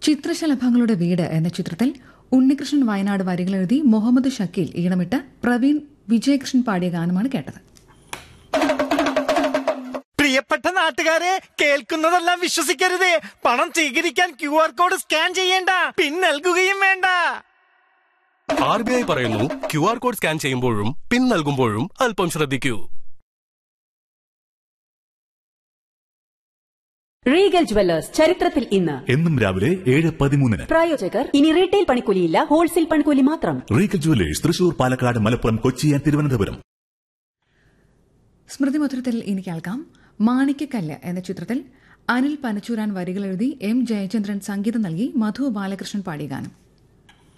ചിത്രശലഭങ്ങളുടെ വീട് എന്ന ചിത്രത്തിൽ ഉണ്ണികൃഷ്ണൻ വയനാട് വരികളെഴുതി മുഹമ്മദ് ഷക്കീൽ ഈണമിട്ട് പ്രവീൺ വിജയകൃഷ്ണൻ പാടിയ ഗാനമാണ് കേട്ടത്. പ്രിയപ്പെട്ട നാട്ടുകാരെ, കേൾക്കുന്നതെല്ലാം വിശ്വസിക്കരുത്. പണം സ്വീകരിക്കാൻ QR കോഡ് സ്കാൻ ചെയ്യേണ്ട, പിൻ നൽകുകയും വേണ്ട. RBI പറയുന്നു, QR കോഡ് സ്കാൻ ചെയ്യുമ്പോഴും പിൻ നൽകുമ്പോഴും അല്പം ശ്രദ്ധിക്കൂ. റീഗൽ ജുവല്ലേഴ്സ് ചരിത്രത്തിൽ ഇന്ന് എന്നും രാവിലെ 7:13. പ്രായോജകർ ഇനി റീറ്റെയിൽ പണിക്കൂലിയില്ല, ഹോൾസെയിൽ പണിക്കൂലി മാത്രം. Regal jewellers Thrissur, Palakkad, Malappuram, Kochi and Thiruvananthapuram. സ്മൃതിമധുരത്തിൽ ഇനി കേൾക്കാം മാണിക്കക്കല്ല് എന്ന ചിത്രത്തിൽ അനിൽ പനച്ചൂരാൻ വരികളെഴുതി M. ജയചന്ദ്രൻ സംഗീതം നൽകി മധു ബാലകൃഷ്ണൻ പാടിയ ഗാനം.